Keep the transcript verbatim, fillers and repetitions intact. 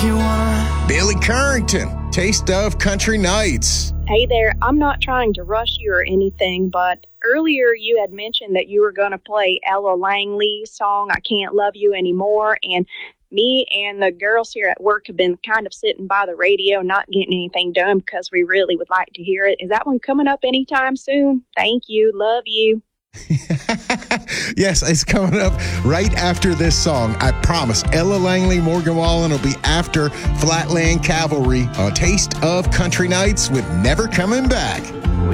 you wanna. Billy Currington, Taste of Country Nights. Hey there, I'm not trying to rush you or anything, but earlier you had mentioned that you were going to play Ella Langley's song, I Can't Love You Anymore, and me and the girls here at work have been kind of sitting by the radio, not getting anything done because we really would like to hear it. Is that one coming up anytime soon? Thank you. Love you. Yes, it's coming up right after this song. I promise. Ella Langley, Morgan Wallen will be after Flatland Cavalry on Taste of Country Nights with Never Coming Back.